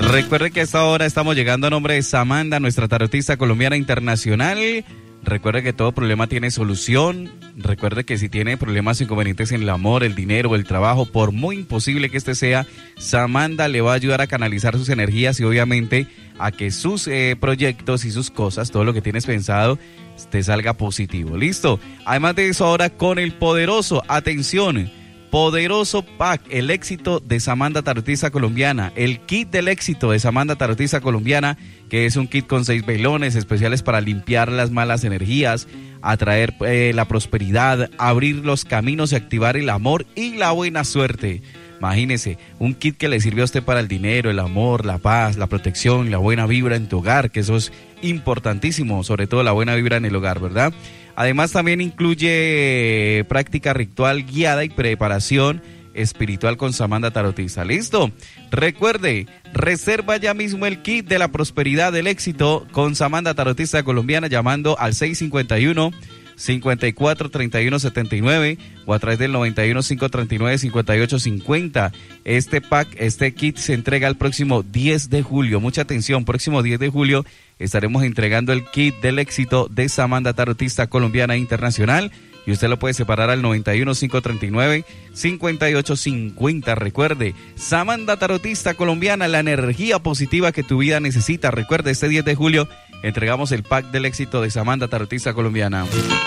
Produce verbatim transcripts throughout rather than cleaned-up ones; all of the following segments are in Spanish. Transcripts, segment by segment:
Recuerde que a esta hora estamos llegando a nombre de Samantha, nuestra tarotista colombiana internacional. Recuerde que todo problema tiene solución. Recuerde que si tiene problemas inconvenientes en el amor, el dinero, el trabajo, por muy imposible que este sea, Samantha le va a ayudar a canalizar sus energías y obviamente a que sus eh, proyectos y sus cosas, todo lo que tienes pensado, te salga positivo. ¿Listo? Además de eso, ahora con el poderoso, atención, poderoso pack, el éxito de Samantha Tarotista Colombiana, el kit del éxito de Samantha Tarotista Colombiana, que es un kit con seis velones especiales para limpiar las malas energías, atraer eh, la prosperidad, abrir los caminos y activar el amor y la buena suerte. Imagínese, un kit que le sirve a usted para el dinero, el amor, la paz, la protección, la buena vibra en tu hogar, que eso es importantísimo, sobre todo la buena vibra en el hogar, ¿verdad? Además también incluye práctica ritual guiada y preparación espiritual con Samantha Tarotista. ¿Listo? Recuerde, reserva ya mismo el kit de la prosperidad del éxito con Samantha Tarotista Colombiana llamando al seis cinco uno, cinco cuatro, tres uno siete nueve o a través del noventa y uno, cinco treinta y nueve, cincuenta y ocho cincuenta. Este pack, este kit se entrega el próximo diez de julio. Mucha atención, próximo diez de julio estaremos entregando el kit del éxito de Samantha Tarotista Colombiana Internacional y usted lo puede separar al noventa y uno, cinco treinta y nueve, cincuenta y ocho cincuenta. Recuerde, Samantha Tarotista Colombiana, la energía positiva que tu vida necesita. Recuerde, este diez de julio entregamos el pack del éxito de Samantha Tarotista Colombiana.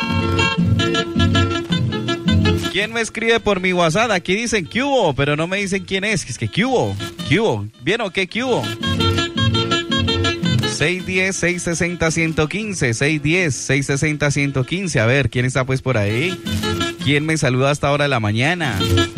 ¿Quién me escribe por mi WhatsApp? Aquí dicen que hubo, pero no me dicen quién es. Es que que hubo, que hubo. ¿Bien o qué? ¿Qué hubo? seis diez, seis sesenta, ciento quince, seis diez, seis sesenta, ciento quince. A ver, ¿quién está pues por ahí? ¿Quién me saluda hasta hora de la mañana?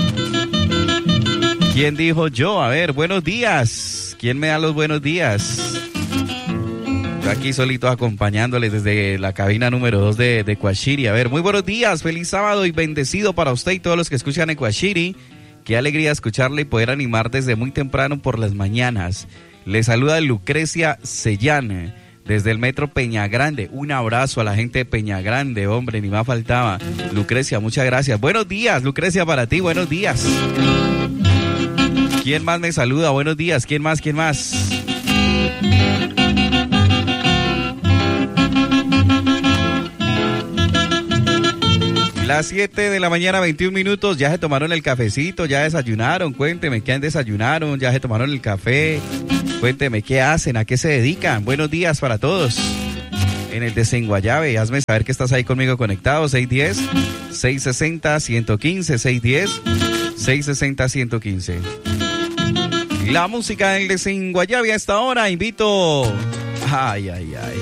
¿Quién dijo yo? A ver, buenos días. ¿Quién me da los buenos días? Yo aquí solito acompañándoles desde la cabina número dos de, de Ecuashiri. A ver, muy buenos días, feliz sábado y bendecido para usted y todos los que escuchan Ecuashiri. Qué alegría escucharle y poder animar desde muy temprano por las mañanas. Le saluda Lucrecia Sellán desde el metro Peña Grande. Un abrazo a la gente de Peña Grande, hombre, ni más faltaba. Lucrecia, muchas gracias. Buenos días, Lucrecia, para ti, buenos días. ¿Quién más me saluda? Buenos días, ¿quién más? ¿Quién más? Las siete de la mañana, veintiún minutos, ya se tomaron el cafecito, ya desayunaron, cuénteme, ¿qué han desayunaron? Ya se tomaron el café, cuénteme, ¿qué hacen? ¿A qué se dedican? Buenos días para todos. En el Desenguayabe, hazme saber que estás ahí conmigo conectado, seis diez, seis sesenta, ciento quince, seis diez, seis sesenta, ciento quince. La música del Desenguayabe a esta hora, invito... Ay, ay, ay.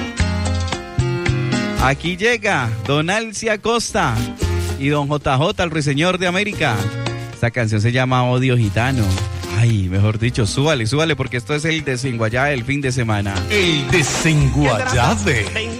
Aquí llega Don Alci Acosta y Don J J, el Ruiseñor de América. Esta canción se llama Odio Gitano. Ay, mejor dicho, súbale, súbale, porque esto es el Desenguayabe del fin de semana. El Desenguayabe.